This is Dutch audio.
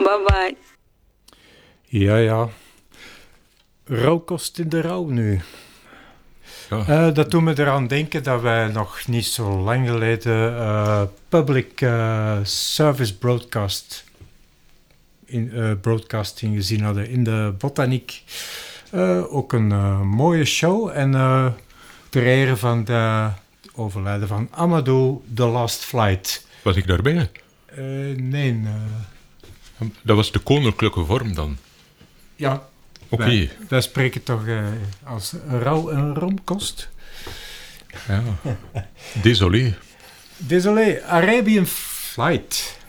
Bye bye. Ja. Rouwkost in de rouw nu. Ja. Dat doet me eraan denken dat wij nog niet zo lang geleden public service broadcasting gezien hadden in de Botaniek. Ook een mooie show. En ter ere van de overlijden van Amadou, The Last Flight. Was ik daarbij? Nee. Dat was de koninklijke vorm dan? Ja. Oké. Wij spreken toch als rouw en romkost. Ja. Désolé. Désolé, Arabian Flight.